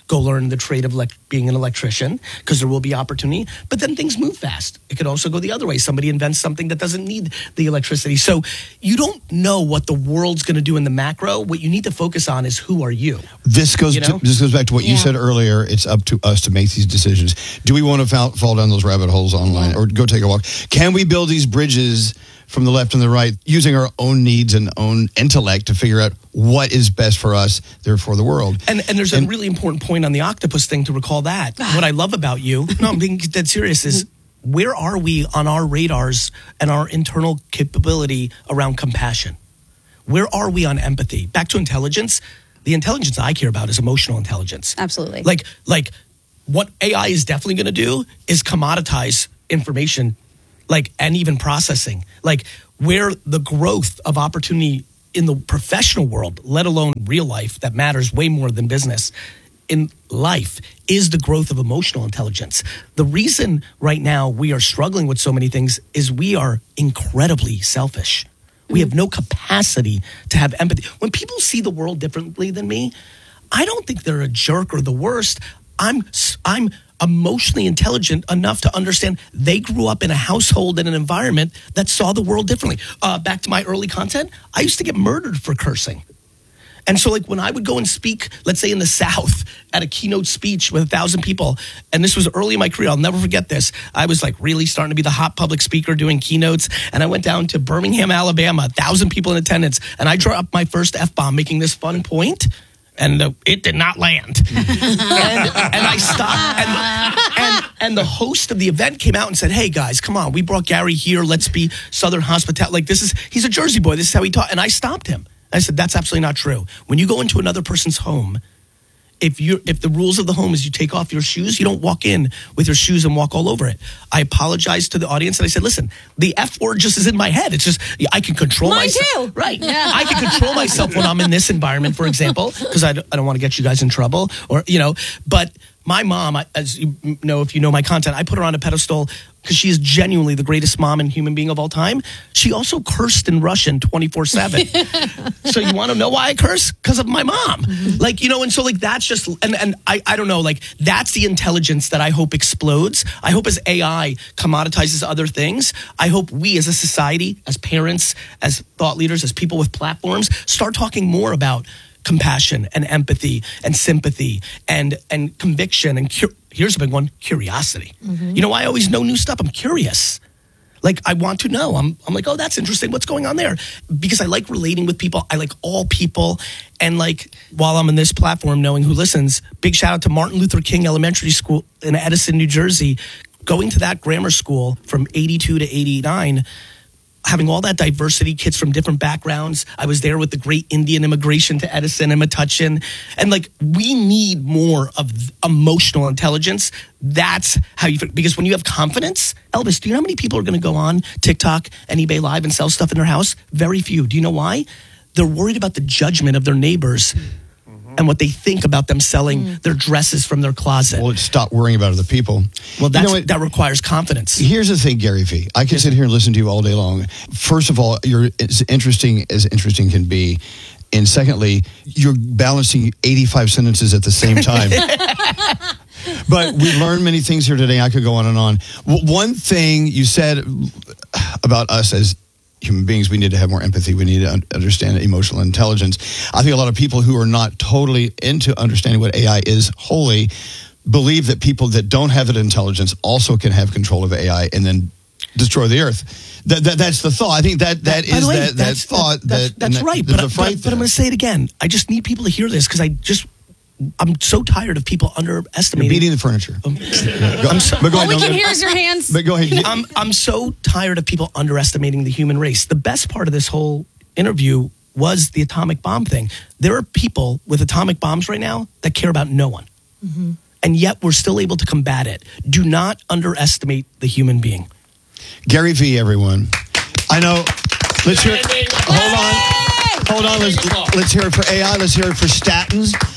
go learn the trade of elect- being an electrician because there will be opportunity. But then things move fast. It could also go the other way. Somebody invents something that doesn't need the electricity. So you don't know what the world's going to do in the macro. What you need to focus on is who are you. This goes You know? to, this goes back to what you Yeah. said earlier. It's up to us to make these decisions. Do we want to fall, fall down those rabbit holes online or go take a walk? Can we build these bridges from the left and the right using our own needs and own intellect to figure out what is best for us, therefore the world? And and there's a really important point on the octopus thing to recall that. What I love about you, no, I'm being dead serious, is where are we on our radars and our internal capability around compassion? Where are we on empathy? Back to intelligence. The intelligence I care about is emotional intelligence. Absolutely. Like, like what A I is definitely going to do is commoditize information, like, and even processing. Like, where the growth of opportunity in the professional world, let alone real life, that matters way more than business in life, is the growth of emotional intelligence. The reason right now we are struggling with so many things is we are incredibly selfish. We have no capacity to have empathy. When people see the world differently than me, I don't think they're a jerk or the worst. I'm I'm emotionally intelligent enough to understand they grew up in a household and an environment that saw the world differently. Uh, back to my early content, I used to get murdered for cursing. And so, like, when I would go and speak, let's say in the South, at a keynote speech with a thousand people, and this was early in my career, I'll never forget this. I was, like, really starting to be the hot public speaker doing keynotes, and I went down to Birmingham, Alabama, a thousand people in attendance, and I dropped my first F-bomb making this fun point, and uh, it did not land. and, and I stopped, and, and, and the host of the event came out and said, hey, guys, come on, we brought Gary here, let's be Southern hospitality. Like, this is, he's a Jersey boy, this is how he taught, and I stopped him. I said, that's absolutely not true. When you go into another person's home, if you if the rules of the home is you take off your shoes, you don't walk in with your shoes and walk all over it. I apologized to the audience and I said, listen, the F word just is in my head. It's just, I can control Mine myself. too. Right. I can control myself when I'm in this environment, for example, because I, don't- I don't want to get you guys in trouble or, you know, but my mom, I- as you know, if you know my content, I put her on a pedestal because she is genuinely the greatest mom and human being of all time. She also cursed in Russian twenty-four seven. So you want to know why I curse? Because of my mom. Mm-hmm. Like, you know, and so like that's just, and, and I, I don't know, like that's the intelligence that I hope explodes. I hope as A I commoditizes other things, I hope we as a society, as parents, as thought leaders, as people with platforms, start talking more about compassion and empathy and sympathy and and conviction and cu- here's a big one, curiosity. Mm-hmm. You know, I always know new stuff. I'm curious. Like, I want to know. I'm I'm like, oh, that's interesting. What's going on there? Because I like relating with people. I like all people. And like, while I'm in this platform, knowing who listens, big shout out to Martin Luther King Elementary School in Edison, New Jersey. Going to that grammar school from eighty-two to eighty-nine, having all that diversity, kids from different backgrounds. I was there with the great Indian immigration to Edison and Metuchen. And like, we need more of emotional intelligence. That's how you, because when you have confidence, Elvis, do you know how many people are going to go on TikTok and eBay Live and sell stuff in their house? Very few. Do you know why? They're worried about the judgment of their neighbors and what they think about them selling mm. their dresses from their closet. Well, stop worrying about other people. Well, that's, you know what? that requires confidence. Here's the thing, Gary Vee. I can sit here and listen to you all day long. First of all, you're as interesting as interesting can be. And secondly, you're balancing eighty-five sentences at the same time. But we learned many things here today. I could go on and on. W- one thing you said about us as human beings, we need to have more empathy. We need to un- understand emotional intelligence. I think a lot of people who are not totally into understanding what A I is wholly believe that people that don't have that intelligence also can have control of A I and then destroy the earth. That, that that's the thought. I think that that By is the way, that, that that's, thought. That's, that, that's that, right. There's But, a fright but, but I'm going to say it again. I just need people to hear this because I just, I'm so tired of people underestimating. You're beating the furniture. Um, go, I'm so, but go All ahead, we no, can no. hear is your hands. But go ahead. I'm, I'm so tired of people underestimating the human race. The best part of this whole interview was the atomic bomb thing. There are people with atomic bombs right now that care about no one. Mm-hmm. And yet we're still able to combat it. Do not underestimate the human being. Gary Vee, everyone. I know. Let's hear it. Hold on. Hold on. Let's, let's hear it for A I. Let's hear it for statins.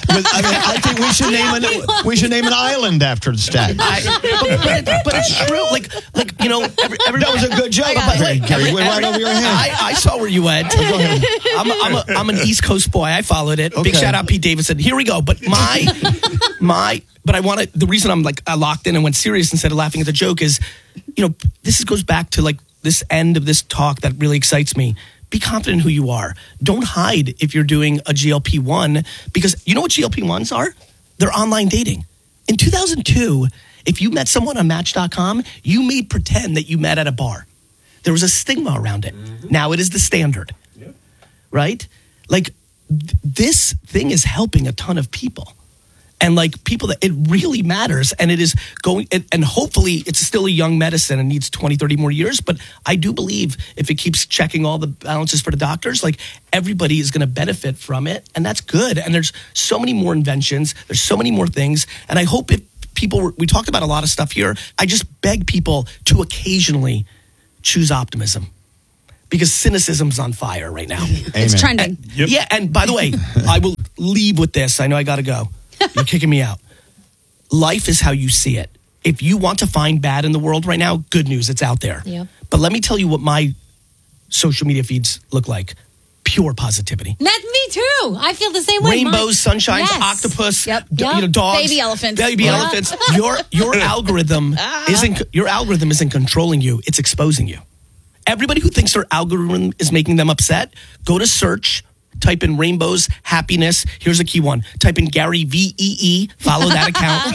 With, I mean, I think we should name an we should name an island after the stag. I, but, but, it, but it's true. Like, like you know, every, every, that was a good joke. But, Gary, Gary went right over your head. I, I saw where you went. Go ahead. I'm, a, I'm, a, I'm an East Coast boy. I followed it. Okay. Big shout out, Pete Davidson. Here we go. But my, my, but I want to. The reason I'm like I locked in and went serious instead of laughing at the joke is, you know, this goes back to like this end of this talk that really excites me. Be confident in who you are. Don't hide if you're doing a G L P one, because you know what G L P ones are? They're online dating. In two thousand two, if you met someone on Match dot com, you made pretend that you met at a bar. There was a stigma around it. Mm-hmm. Now it is the standard. Yep. Right? Like, th- this thing is helping a ton of people. And like people that it really matters, and it is going, and, and hopefully it's still a young medicine and needs twenty, thirty more years. But I do believe if it keeps checking all the balances for the doctors, like everybody is going to benefit from it. And that's good. And there's so many more inventions. There's so many more things. And I hope if people, we talked about a lot of stuff here. I just beg people to occasionally choose optimism. Because cynicism's on fire right now. It's trending. And, yep. Yeah. And by the way, I will leave with this. I know I got to go. You're kicking me out. Life is how you see it. If you want to find bad in the world right now, good news, it's out there. Yep. But let me tell you what my social media feeds look like. Pure positivity. That's me too. I feel the same way. Rainbows, sunshines, Yes. octopus, Yep. d- Yep. you know, dogs, Baby elephants. baby Yeah. elephants. Your your algorithm isn't your algorithm isn't controlling you. It's exposing you. Everybody who thinks their algorithm is making them upset, go to search. Type in rainbows, happiness. Here's a key one. Type in Gary V E E. Follow that account.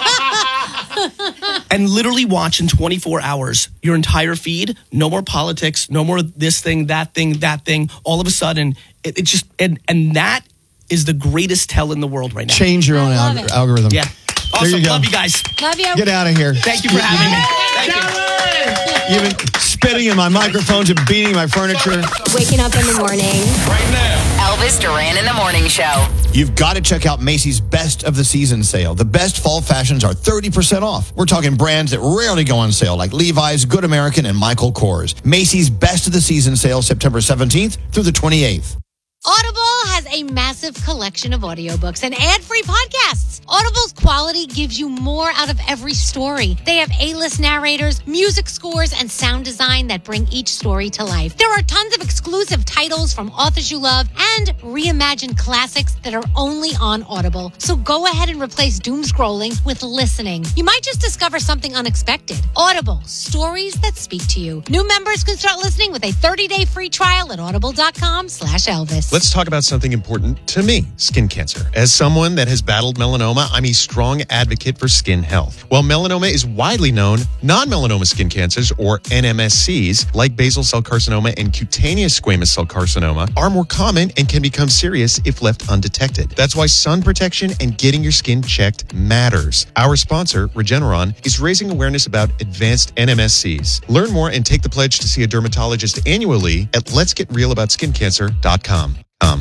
And literally watch in twenty-four hours your entire feed. No more politics. No more this thing, that thing, that thing. All of a sudden, it, it just and and that is the greatest tell in the world right now. Change your own love alg- it. algorithm. Yeah. Awesome. There you go. Love you guys. Love you. Get out of here. Thank you for having me. Thank you. You've been spitting in my microphones and beating my furniture. Waking up in the morning. Right now. Elvis Duran in the Morning Show. You've got to check out Macy's Best of the Season sale. The best fall fashions are thirty percent off. We're talking brands that rarely go on sale, like Levi's, Good American, and Michael Kors. Macy's Best of the Season sale, September seventeenth through the twenty-eighth. Audible has a massive collection of audiobooks and ad-free podcasts. Audible's quality gives you more out of every story. They have A-list narrators, music scores, and sound design that bring each story to life. There are tons of exclusive titles from authors you love and reimagined classics that are only on Audible. So go ahead and replace doom scrolling with listening. You might just discover something unexpected. Audible, stories that speak to you. New members can start listening with a thirty-day free trial at audible.com slash Elvis. Let's talk about something important to me, skin cancer. As someone that has battled melanoma, I'm a strong advocate for skin health. While melanoma is widely known, non-melanoma skin cancers, or N M S Cs, like basal cell carcinoma and cutaneous squamous cell carcinoma, are more common and can become serious if left undetected. That's why sun protection and getting your skin checked matters. Our sponsor, Regeneron, is raising awareness about advanced N M S Cs. Learn more and take the pledge to see a dermatologist annually at lets get real about skin cancer dot com. Um.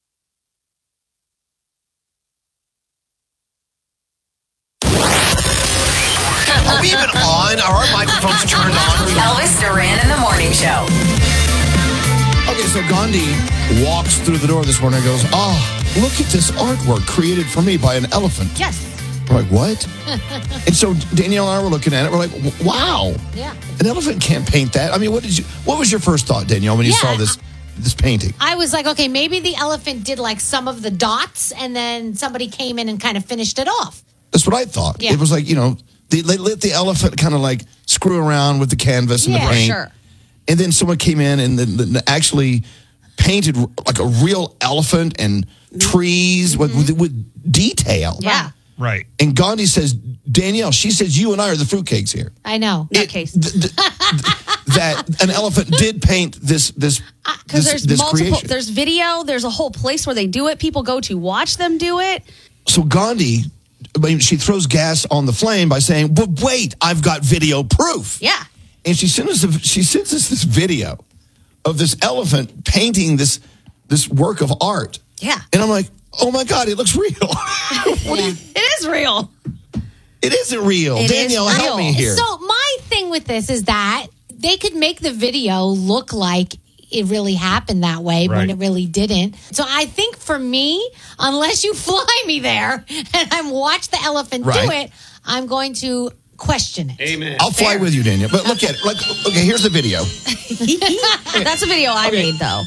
Are we even on? Are our microphones turned on? Elvis Duran in the Morning Show. Okay, so Gandhi walks through the door this morning and goes, oh, look at this artwork created for me by an elephant. Yes. We're like, what? And so Danielle and I were looking at it. We're like, wow. Yeah. An elephant can't paint that. I mean, what did you? What was your first thought, Danielle, when you Yeah, saw this this painting? I was like, okay, maybe the elephant did like some of the dots and then somebody came in and kind of finished it off. That's what I thought. Yeah. It was like, you know, they, they let the elephant kind of like screw around with the canvas and Yeah, the paint. sure. And then someone came in and then, then actually painted like a real elephant and trees with, with, with detail. Yeah. Right. And Gandhi says, Danielle, she says, you and I are the fruitcakes here. I know. That case. Th- th- that an elephant did paint this this Because this, there's this multiple, creation. there's video, there's a whole place where they do it. People go to watch them do it. So Gandhi, I mean, she throws gas on the flame by saying, "But wait, I've got video proof." Yeah. And she sends us she sends us this video of this elephant painting this this work of art. Yeah. And I'm like, "Oh my God, it looks real." What do you, It is real. it isn't real. It is Danielle, help real. me here. So my thing with this is that they could make the video look like it really happened that way Right. when it really didn't. So I think for me, unless you fly me there and I watch the elephant do Right. it, I'm going to question it. Amen. I'll fly with you, Daniel. But look at it. Like, okay, here's the video. That's a video I made, though.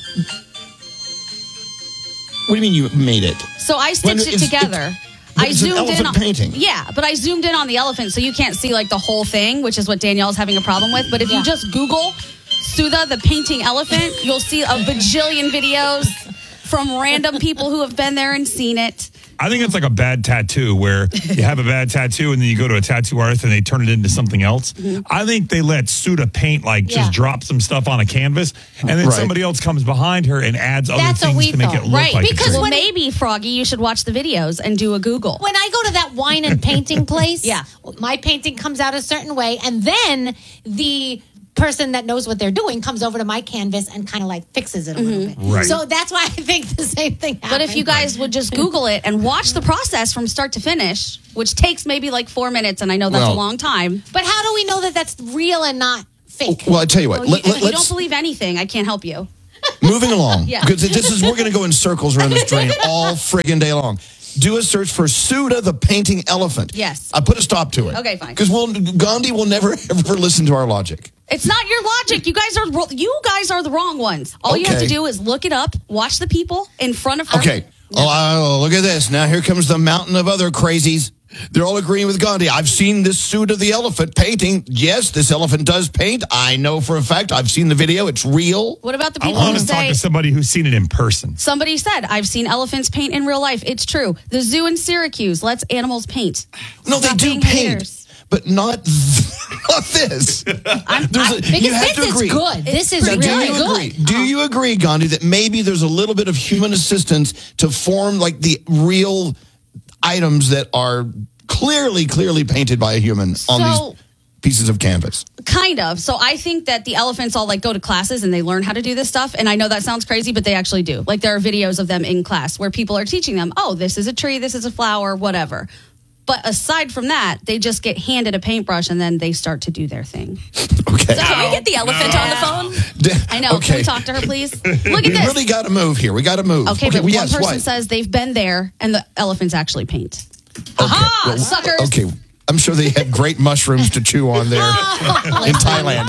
What do you mean you made it? So I When stitched it it's- together. it's- but I it's an zoomed in elephant on painting. Yeah, but I zoomed in on the elephant, so you can't see like the whole thing, which is what Danielle's having a problem with. But if you just Google Sudha the painting elephant, you'll see a bajillion videos from random people who have been there and seen it. I think it's like a bad tattoo where you have a bad tattoo and then you go to a tattoo artist and they turn it into something else. Mm-hmm. I think they let Sudha paint, like Yeah. just drop some stuff on a canvas and then Right. somebody else comes behind her and adds other That's what things we to make thought. it look Right, like because it's well, real. maybe, Froggy, you should watch the videos and do a Google. When I go to that wine and painting place, Yeah. my painting comes out a certain way, and then the person that knows what they're doing comes over to my canvas and kind of like fixes it a little bit. Right. So that's why I think the same thing happened. But if you guys would just Google it and watch the process from start to finish, which takes maybe like four minutes, and I know that's Well- a long time. But how do we know that that's real and not fake? Well, I tell you what. Well, let, you, let, if you let's don't believe anything, I can't help you. moving along Yeah. because this is we're going to go in circles around this drain all friggin' day long. Do a search for Sudha the painting elephant. Yes. I put a stop to it. Okay, fine. Because we'll, Gandhi will never ever listen to our logic. It's not your logic. You guys are ro- you guys are the wrong ones. All you have to Okay. do is look it up, watch the people in front of her. Okay. Oh, look at this. Now here comes the mountain of other crazies. They're all agreeing with Gandhi. I've seen this Sudha the elephant painting. Yes, this elephant does paint. I know for a fact. I've seen the video. It's real. What about the I people who want to talk say to somebody who's seen it in person. somebody said I've seen elephants paint in real life? It's true. The zoo in Syracuse lets animals paint. No, they Stop do being paint, haters. but not, not this. There's a- because you have this to is agree. good. This is Now, do really you good. agree? Do you agree, Gandhi, that maybe there's a little bit of human assistance to form like the real items that are clearly, clearly painted by a human on So- these pieces of canvas? Kind of. So I think that the elephants all like go to classes and they learn how to do this stuff. And I know that sounds crazy, but they actually do. Like there are videos of them in class where people are teaching them, oh, this is a tree, this is a flower, whatever. But aside from that, they just get handed a paintbrush and then they start to do their thing. Okay. So can we get the elephant on the phone? I know. Can Okay. we talk to her, please? Look at We this. really got to move here. We got to move. Okay, but well, one yes, person what? says they've been there and the elephants actually paint. Okay. Aha, Well, suckers. Okay. I'm sure they have great mushrooms to chew on there in Thailand.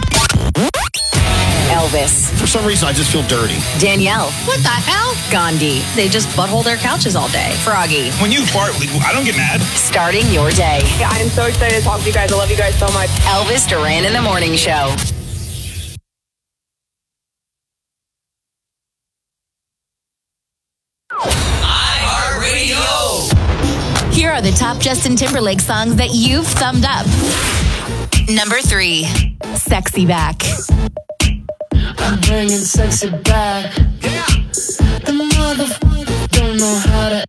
Elvis. For some reason, I just feel dirty. Danielle. What the hell? Gandhi. They just butthole their couches all day. Froggy. When you fart, I don't get mad. Starting your day. I'm so excited to talk to you guys. I love you guys so much. Elvis Duran in the Morning Show. Here are the top Justin Timberlake songs that you've thumbed up. Number three, Sexy Back. I'm bringing sexy back. The motherfucker don't know how to.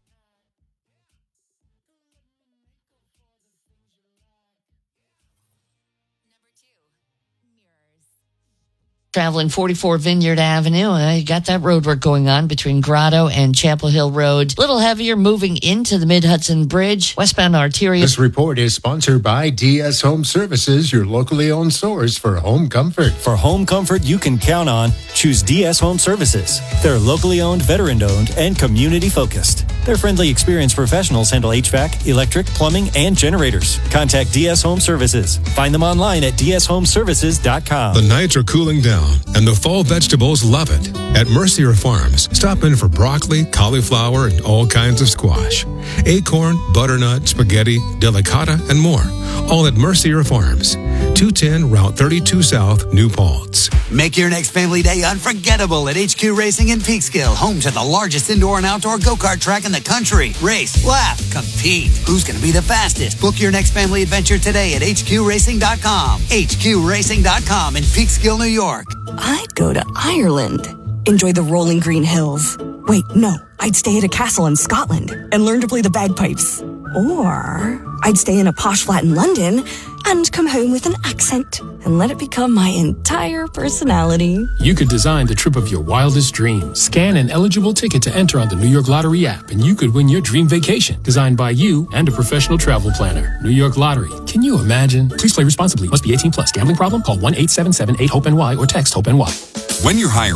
Traveling forty-four Vineyard Avenue. Uh, you got that road work going on between Grotto and Chapel Hill Road. A little heavier moving into the Mid-Hudson Bridge. Westbound arterial. This report is sponsored by D S Home Services, your locally owned source for home comfort. For home comfort you can count on, choose D S Home Services. They're locally owned, veteran-owned, and community-focused. Their friendly, experienced professionals handle H V A C, electric, plumbing, and generators. Contact D S Home Services. Find them online at d s home services dot com. The nights are cooling down, and the fall vegetables love it. At Mercier Farms, stop in for broccoli, cauliflower, and all kinds of squash. Acorn, butternut, spaghetti, delicata, and more. All at Mercier Farms. two ten Route thirty-two South, New Paltz. Make your next family day unforgettable at H Q Racing in Peekskill, home to the largest indoor and outdoor go-kart track in the country. Race, laugh, compete. Who's going to be the fastest? Book your next family adventure today at h q racing dot com. h q racing dot com in Peekskill, New York. I'd go to Ireland. Enjoy the rolling green hills. Wait, no. I'd stay at a castle in Scotland and learn to play the bagpipes. Or I'd stay in a posh flat in London and come home with an accent and let it become my entire personality. You could design the trip of your wildest dreams. Scan an eligible ticket to enter on the New York Lottery app, and you could win your dream vacation, designed by you and a professional travel planner. New York Lottery. Can you imagine? Please play responsibly. Must be eighteen plus. Gambling problem? Call one eight seven seven eight hope N Y or text HOPE-N Y. When you're hiring,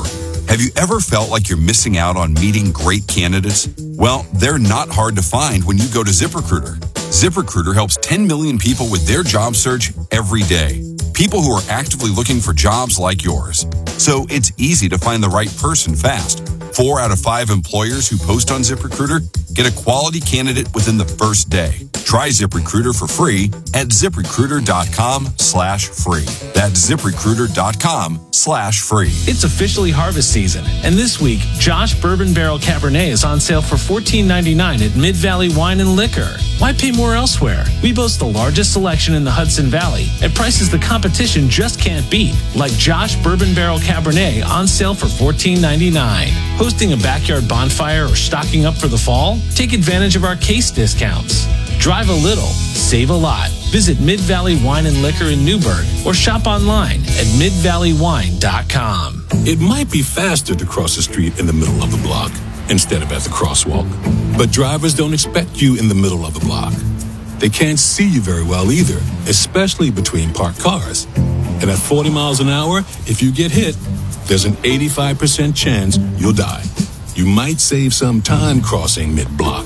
Have you ever felt like you're missing out on meeting great candidates? Well, they're not hard to find when you go to ZipRecruiter. ZipRecruiter helps ten million people with their job search every day. People who are actively looking for jobs like yours. So it's easy to find the right person fast. Four out of five employers who post on ZipRecruiter get a quality candidate within the first day. Try ZipRecruiter for free at ZipRecruiter.com slash free. That's ZipRecruiter.com slash free. It's officially harvest season, and this week, Josh Bourbon Barrel Cabernet is on sale for fourteen ninety-nine at Mid-Valley Wine and Liquor. Why pay more elsewhere? We boast the largest selection in the Hudson Valley at prices the competition just can't beat, like Josh Bourbon Barrel Cabernet on sale for fourteen ninety-nine. Hosting a backyard bonfire or stocking up for the fall? Take advantage of our case discounts. Drive a little, save a lot. Visit Mid-Valley Wine and Liquor in Newburgh or shop online at mid valley wine dot com. It might be faster to cross the street in the middle of the block instead of at the crosswalk. But drivers don't expect you in the middle of the block. They can't see you very well either, especially between parked cars. And at forty miles an hour, if you get hit, there's an eighty-five percent chance you'll die. You might save some time crossing mid-block.